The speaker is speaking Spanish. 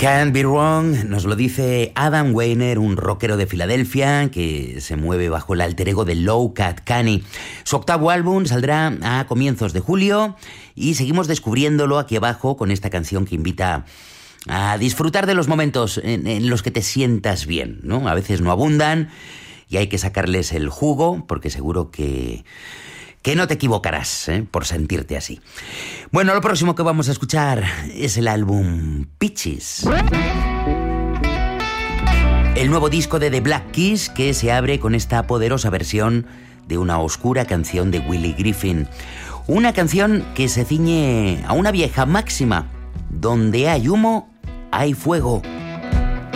Can't Be Wrong nos lo dice Adam Weiner, un rockero de Filadelfia que se mueve bajo el alter ego de Low Cat Canny. Su octavo álbum saldrá a comienzos de julio y seguimos descubriéndolo aquí abajo con esta canción que invita a disfrutar de los momentos en los que te sientas bien, ¿no? A veces no abundan y hay que sacarles el jugo porque seguro que no te equivocarás, por sentirte así. Bueno, lo próximo que vamos a escuchar es el álbum Peaches. El nuevo disco de The Black Keys que se abre con esta poderosa versión de una oscura canción de Willie Griffin. Una canción que se ciñe a una vieja máxima: donde hay humo, hay fuego.